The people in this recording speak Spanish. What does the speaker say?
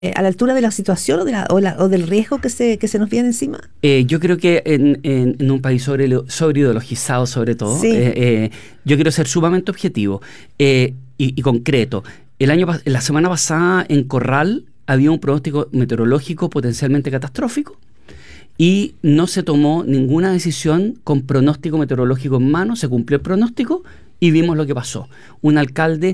a la altura de la situación o del riesgo que se nos viene encima? Yo creo que en un país sobre ideologizado sobre todo, Sí. yo quiero ser sumamente objetivo y concreto. La semana pasada en Corral había un pronóstico meteorológico potencialmente catastrófico y no se tomó ninguna decisión con pronóstico meteorológico en mano, se cumplió el pronóstico y vimos lo que pasó. Un alcalde